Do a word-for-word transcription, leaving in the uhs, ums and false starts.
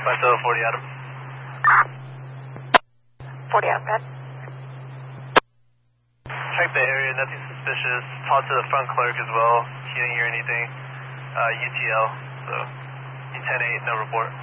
five seven forty Adam. forty Adam, Pat. Check the area, nothing suspicious. Talk to the front clerk as well. He didn't hear anything. Uh, U T L, so U ten eight, no report.